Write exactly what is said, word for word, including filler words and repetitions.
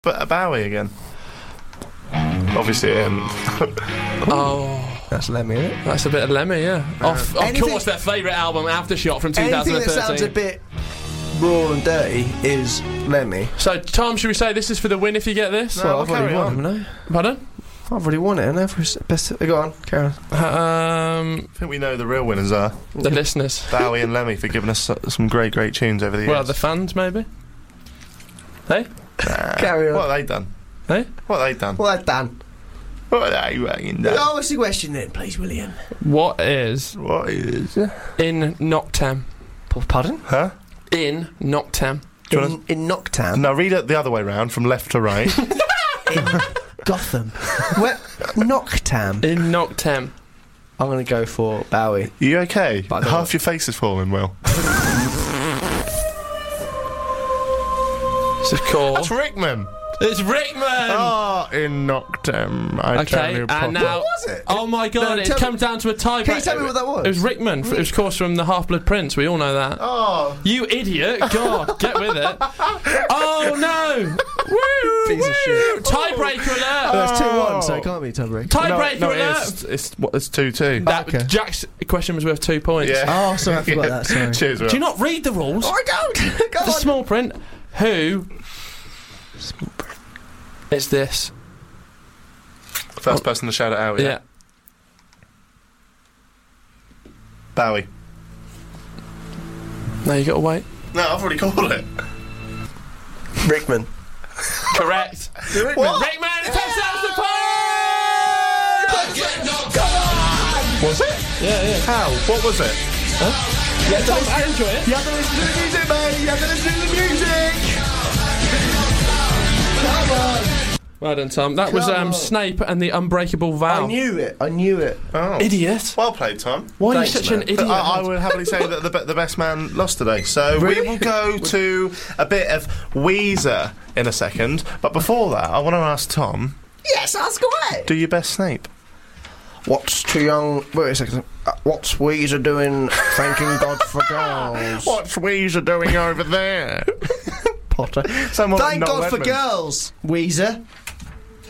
But a Bowie again. Obviously, it isn't. Oh, that's Lemmy, isn't it? That's a bit of Lemmy, yeah. Uh, of of anything- course, their favourite album, Aftershock from two thousand Anything that sounds a thirteen. bit raw and dirty is Lemmy. So, Tom, should we say this is for the win if you get this? No, well, we'll I've already carry won on. him, no? Pardon? I've already won it, and every best. Go on, carry on. Um, I think we know the real winners are the listeners. Bowie and Lemmy for giving us so- some great, great tunes over the years. Well, the fans, maybe. Hey? Nah. Carry on. What have they done? Hey? What have they done? Well, that's done. What are they fucking done? Oh, what's the question then, please, William? What is What is... in Noctam? Pardon? Huh? In Noctam. Do you In, wanna- in Knocktown. No, read it the other way round, from left to right. In Gotham. Where? Knocktam. In Noctam. I'm going to go for Bowie. Are you okay? But I don't Half want- your face is falling, Will. It's a call. That's Rickman. It's Rickman! Oh, in Noctem. I tell Okay, you and now... What was it? Oh my god, No, it tell comes me- down to a tie. Can you tell me what that was? It was Rickman. It was, of course, from the Half-Blood Prince. We all know that. Oh. You idiot! God, get with it. Oh no! Woo! Piece of shit. Tiebreaker Oh, alert! that's two one, so it can't be tiebreak. Tiebreaker no, no, alert! it's, it's, what, it's two two. That, Okay. Jack's question was worth two points. Yeah. Oh, sorry, I forgot that, sorry. Cheers, Will. Do you not read the rules? I don't! Go The on! small print. Who? It's this. First person to shout it out, Yeah. yeah. Bowie. No, you got to wait. No, I've already called it. Rickman. Correct. What? Rickman takes out the point! Was it? Yeah, yeah. How? What was it? Yeah, Tom, I enjoy it. You have to listen to the music, mate! You have to listen to the music! Come on! Well done, Tom. That was Come um, on. Snape and the Unbreakable Vow. I knew it, I knew it. Oh. Idiot. Well played, Tom. Why Thanks, are you such man. an idiot? I, I would happily say that the, be- the best man lost today. So Really? we will go to a bit of Weezer in a second. But before that, I want to ask Tom, Yes, ask away! do your best Snape. What's too young... Wait a second. Uh, what's Weezer doing thanking God for girls? What's Weezer doing over there? Potter. Someone Thank like God Noel for Edmonds. girls, Weezer.